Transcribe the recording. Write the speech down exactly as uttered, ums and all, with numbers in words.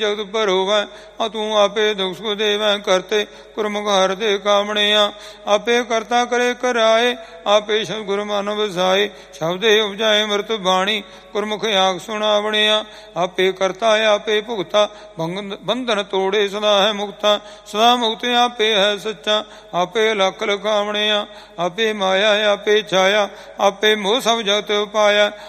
ਜਗਤ ਭਰੋਵੈ ਤੂੰ ਆਪੇ ਦੁਖ ਸੁਖ ਦੇਵੈ ਕਰਤੇ ਗੁਰਮੁਖ ਹਰਿ ਦੇ ਕਾਮਣਿਆ ਆਪੇ ਕਰਤਾ ਕਰੇ ਕਰਾਏ ਆਪੇ ਸ਼ਬਦ ਗੁਰ ਮਨ ਵਸਾਏ ਸ਼ਬਦੇ ਉਪਜਾਏ ਅੰਮ੍ਰਿਤ ਬਾਣੀ ਗੁਰਮੁਖ ਆਖ ਸੁਣਾਵਣਿਆ ਆਪੇ ਕਰਤਾ ਆਪੇ ਭੁਗਤਾ ਬੰਧਨ ਤੋੜੇ ਸਦਾ ਹੈ ਮੁਕਤਾ ਸਦਾ ਮੁਕਤ ਆਪੇ ਹੈ ਸੱਚਾ ਆਪੇ ਲੱਖ ਲਖਾਵਣਿਆ ਆਪੇ ਮਾਇਆ ਆਪੇ ਛਾਇਆ ਆਪੇ ਮੋਹ ਸਭ ਜਗਤ ਉਪਾਇਆ